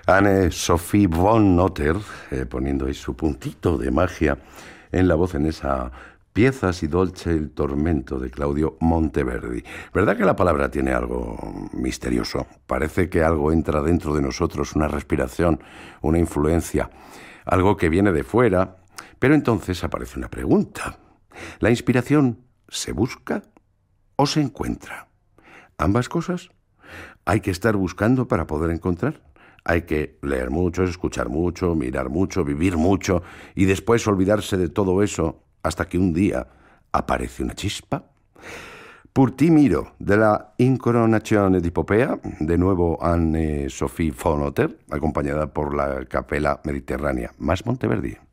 Anne-Sophie von Otter, poniendo ahí su puntito de magia en la voz en esa pieza Si dolce il tormento de Claudio Monteverdi. ¿Verdad que la palabra tiene algo misterioso? Parece que algo entra dentro de nosotros, una respiración, una influencia, algo que viene de fuera, pero entonces aparece una pregunta. ¿La inspiración se busca o se encuentra? ¿Ambas cosas? ¿Hay que estar buscando para poder encontrar? Hay que leer mucho, escuchar mucho, mirar mucho, vivir mucho y después olvidarse de todo eso hasta que un día aparece una chispa. Por ti miro, de la Incoronazione di Popea, de nuevo Anne-Sophie von Otter, acompañada por la Capella Mediterránea, más Monteverdi.